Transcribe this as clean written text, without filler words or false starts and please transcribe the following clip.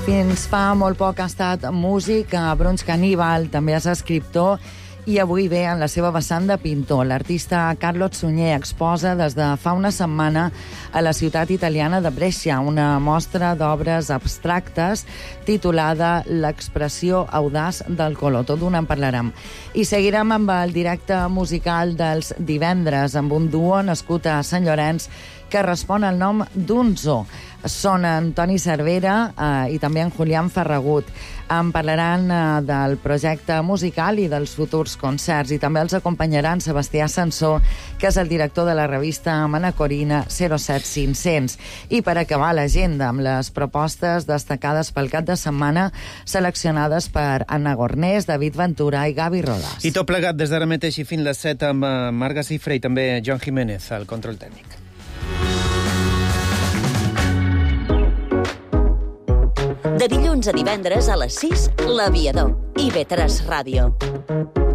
Fins fa molt poc ha estat músic, Brunch Caníbal, també és escriptor i avui ve en la seva vessant de pintor. L'artista Carlo Sunyer exposa des de fa una setmana a la ciutat italiana de Brescia una mostra d'obres abstractes titulada L'expressió audaç del color. Tot d'una en parlarem. I seguirem amb el directe musical dels divendres amb un duo nascut a Sant Llorenç que respon al nom d'Unzo. Són Antoni Cervera i també en Julián Ferragut. En parlaran del projecte musical i dels futurs concerts i també els acompanyaran Sebastià Sansó, que és el director de la revista Manacorina 07500. I per acabar l'agenda amb les propostes destacades pel cap de setmana seleccionades per Anna Gornés, David Ventura i Gavi Rodas. I tot plegat des d'ara mateix i fins les 7 amb Marga Cifre i també Joan Jiménez al control tècnic. De dilluns a divendres a les 6, L'Aviador, IB3 Ràdio.